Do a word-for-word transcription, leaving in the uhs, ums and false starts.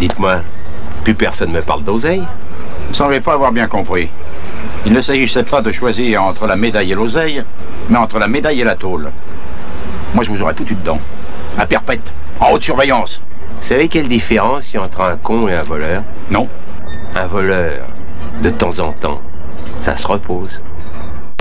Dites-moi, plus personne me parle d'oseille? Vous ne semblez pas avoir bien compris. Il ne s'agissait pas de choisir entre la médaille et l'oseille, mais entre la médaille et la tôle. Moi, je vous aurais foutu dedans. À perpète, en haute surveillance. Vous savez quelle différence il y a entre un con et un voleur? Non. Un voleur, de temps en temps, ça se repose.